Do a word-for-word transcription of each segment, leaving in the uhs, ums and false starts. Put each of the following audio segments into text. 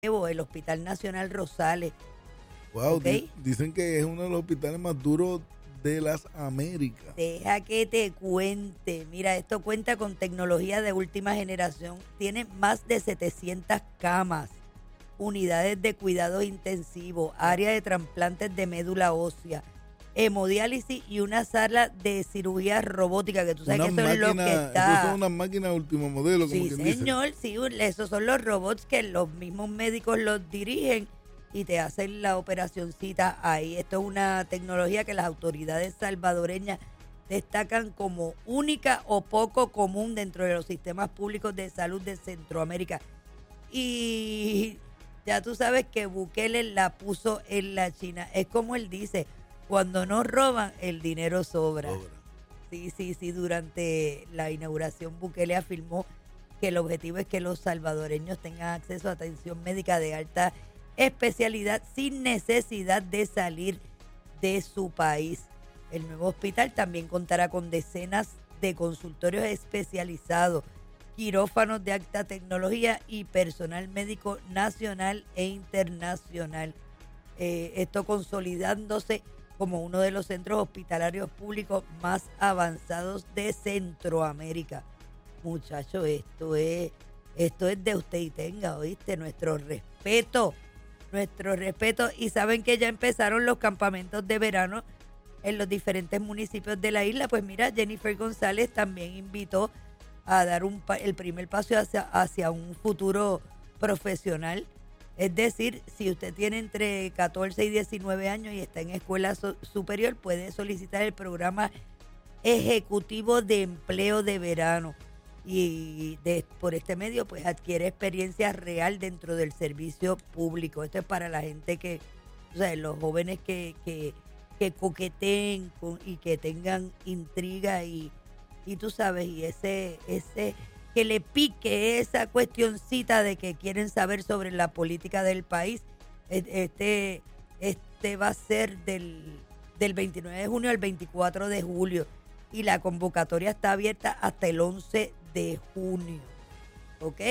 el Hospital Nacional Rosales. Wow, ¿Okay? di- dicen que es uno de los hospitales más duros de las Américas. Deja que te cuente. Mira, esto cuenta con tecnología de última generación. Tiene más de setecientas camas, unidades de cuidados intensivos, área de trasplantes de médula ósea, hemodiálisis y una sala de cirugía robótica, que tú sabes Unas que eso es lo que máquinas, está. esos son unas máquinas último modelo, como Sí, quien dice. señor, sí, esos son los robots que los mismos médicos los dirigen y te hacen la operacioncita ahí. Esto es una tecnología que las autoridades salvadoreñas destacan como única o poco común dentro de los sistemas públicos de salud de Centroamérica. Y ya tú sabes que Bukele la puso en la China. Es como él dice, cuando nos roban, el dinero sobra. Sobra. Sí, sí, sí, durante la inauguración Bukele afirmó que el objetivo es que los salvadoreños tengan acceso a atención médica de alta especialidad sin necesidad de salir de su país. El nuevo hospital también contará con decenas de consultorios especializados, quirófanos de alta tecnología y personal médico nacional e internacional. Eh, esto consolidándose como uno de los centros hospitalarios públicos más avanzados de Centroamérica. Muchachos, esto es, esto es de usted y tenga, ¿oíste? Nuestro respeto, nuestro respeto. Y saben que ya empezaron los campamentos de verano en los diferentes municipios de la isla. Pues mira, Jennifer González también invitó a dar un, el primer paso hacia, hacia un futuro profesional. Es decir, si usted tiene entre catorce y diecinueve años y está en escuela so- superior, puede solicitar el programa ejecutivo de empleo de verano. Y de, por este medio, pues adquiere experiencia real dentro del servicio público. Esto es para la gente que, o sea, los jóvenes que, que, que coqueteen con, y que tengan intriga y, y tú sabes, y ese, ese que le pique esa cuestioncita de que quieren saber sobre la política del país. Este, este va a ser del, del veintinueve de junio al veinticuatro de julio y la convocatoria está abierta hasta el once de junio. ¿Ok?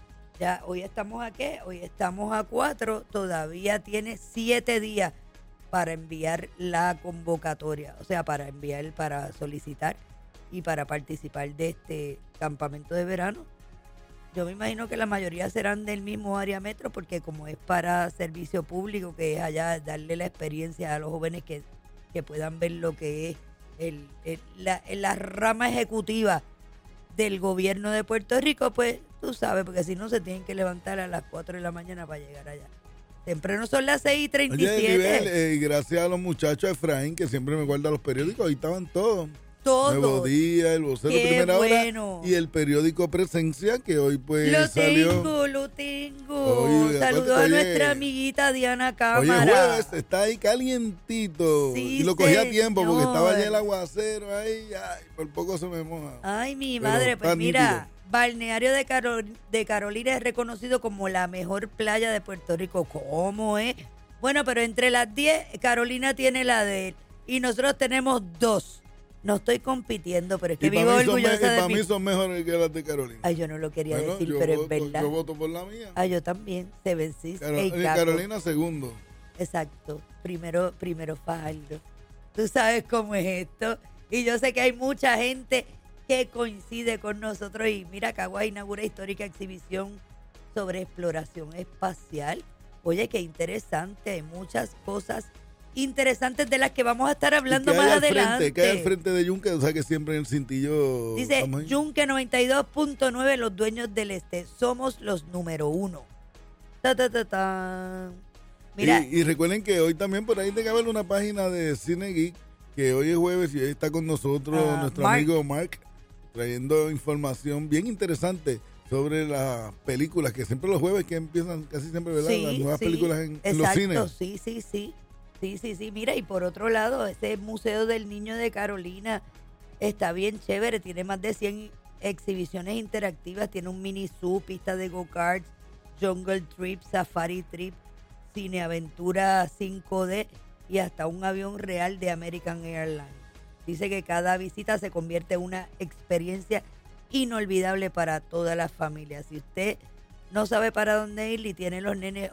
Ya hoy estamos a qué? Hoy estamos a cuatro, todavía tiene siete días para enviar la convocatoria, o sea, para enviar, para solicitar y para participar de este campamento de verano. Yo me imagino que la mayoría serán del mismo área metro, porque como es para servicio público, que es allá darle la experiencia a los jóvenes que, que puedan ver lo que es el, el, la, la rama ejecutiva del gobierno de Puerto Rico, pues tú sabes, porque si no se tienen que levantar a las cuatro de la mañana para llegar allá. Temprano son las seis y treinta y Oye, siete. Nivel, eh, gracias a los muchachos de Efraín, que siempre me guardan los periódicos, ahí estaban todos. Todo. Nuevo Día, el Vocero Qué Primera bueno. Hora y el periódico Presencia, que hoy pues Lo salió. tengo, lo tengo. Oye, Saludos a oye, nuestra amiguita Diana Hoy es Cámara. jueves, está ahí calientito. Sí, y lo cogí a tiempo porque señor. estaba allá el aguacero ahí, ay, por poco se me moja. Ay, mi Pero madre, está pues mira, nítido. Balneario de, Carol- de Carolina es reconocido como la mejor playa de Puerto Rico. ¿Cómo es? Bueno, pero entre las diez, Carolina tiene la de él. Y nosotros tenemos dos. No estoy compitiendo, pero es que Y vivo para mí, son, me- y orgullosa de para mí. mí son mejores que las de Carolina. Ay, yo no lo quería Bueno, decir, yo pero voto, es verdad. Yo voto por la mía. Ah, yo también. Seven Seas, Caro- Ey, eh, Caco. Carolina segundo. Exacto. Primero, primero Fajardo. Tú sabes cómo es esto. Y yo sé que hay mucha gente que coincide con nosotros. Y mira, Caguas inaugura histórica exhibición sobre exploración espacial. Oye, qué interesante. Hay muchas cosas interesantes de las que vamos a estar hablando ¿Y qué más hay al adelante. Frente, ¿qué hay al frente de Yunque? O sea que siempre en el cintillo. Dice estamos ahí. Yunque noventa y dos punto nueve, los dueños del este. Somos los número uno. Ta, ta, ta, ta. Mira, Y, y recuerden que hoy también por ahí tiene que haber una página de Cine Geek, que hoy es jueves y hoy está con nosotros Ah, nuestro Mark. amigo Mark, trayendo información bien interesante sobre las películas, que siempre los jueves que empiezan casi siempre, ¿verdad? sí, las nuevas sí, películas en, en los exacto, cines. sí, sí, sí. Sí, sí, sí. Mira, y por otro lado, ese Museo del Niño de Carolina está bien chévere. Tiene más de cien exhibiciones interactivas. Tiene un mini zoo, pista de go-karts, jungle trip, safari trip, cineaventura cinco D y hasta un avión real de American Airlines. Dice que cada visita se convierte en una experiencia inolvidable para toda la familia. Si usted no sabe para dónde ir y tiene los nenes